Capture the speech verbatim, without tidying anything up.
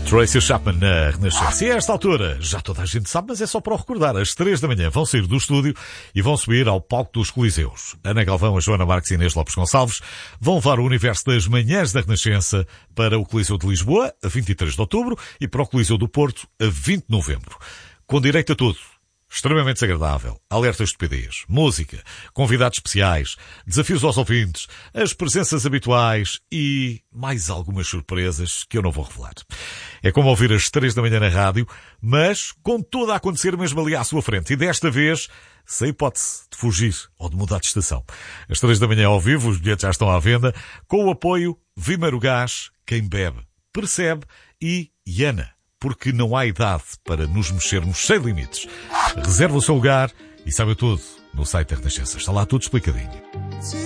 Tracy Chapman na Renascença. E a esta altura, já toda a gente sabe, mas é só para o recordar. Às três da manhã vão sair do estúdio e vão subir ao palco dos Coliseus. Ana Galvão, a Joana Marques e Inês Lopes Gonçalves vão levar o universo das manhãs da Renascença para o Coliseu de Lisboa, a vinte e três de outubro, e para o Coliseu do Porto, a vinte de novembro. Com direito a tudo. Extremamente desagradável, alertas de estupidez, música, convidados especiais, desafios aos ouvintes, as presenças habituais e mais algumas surpresas que eu não vou revelar. É como ouvir às três da manhã na rádio, mas com tudo a acontecer mesmo ali à sua frente. E desta vez, sem hipótese de fugir ou de mudar de estação. Às três da manhã ao vivo, os bilhetes já estão à venda, com o apoio Vimeiro Gás, quem bebe, percebe e Iana. Porque não há idade para nos mexermos sem limites. Reserva o seu lugar e saiba tudo no site da Renascença. Está lá tudo explicadinho.